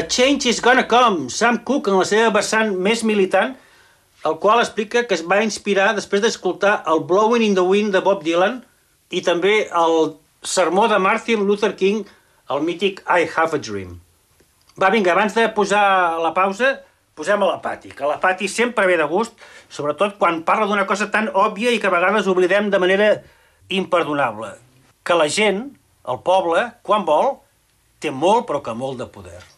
Change is Gonna Come, Sam Cooke, en la seva vessant més militant, el qual explica que es va inspirar després d'escoltar el Blowing in the Wind de Bob Dylan i també el sermó de Martin Luther King, el mític I Have a Dream. Va, vinga, abans de posar la pausa, posem a la Patti, que la Patti sempre ve de gust, sobretot quan parla d'una cosa tan òbvia i que a vegades oblidem de manera imperdonable. Que la gent, el poble, quan vol, té molt però que molt de poder.